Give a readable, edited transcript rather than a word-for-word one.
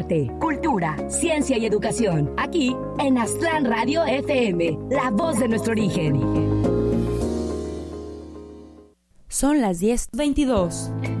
arte, cultura, ciencia y educación. Aquí en Aztlán Radio FM, la voz de nuestro origen. Son las 10:22.